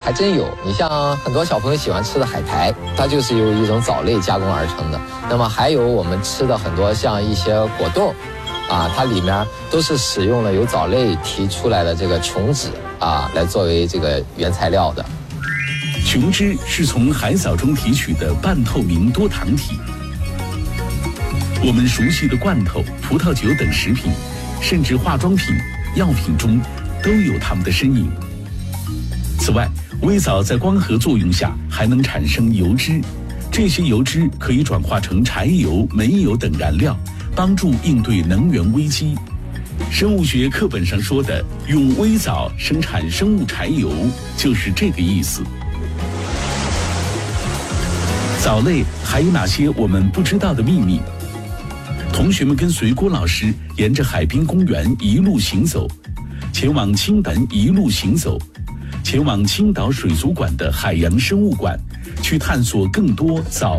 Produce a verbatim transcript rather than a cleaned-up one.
还真有。你像很多小朋友喜欢吃的海苔，它就是由一种藻类加工而成的。那么还有我们吃的很多像一些果冻，啊，它里面都是使用了由藻类提出来的这个琼脂啊，来作为这个原材料的。 琼脂是从海藻中提取的半透明多糖体。我们熟悉的罐头、葡萄酒等食品，甚至化妆品、药品中都有它们的身影。此外，微藻在光合作用下还能产生油脂，这些油脂可以转化成柴油、煤油等燃料，帮助应对能源危机。生物学课本上说的用微藻生产生物柴油，就是这个意思。藻类还有哪些我们不知道的秘密？同学们跟随郭老师沿着海滨公园一路行走，前往青岛一路行走，前往青岛水族馆的海洋生物馆，去探索更多藻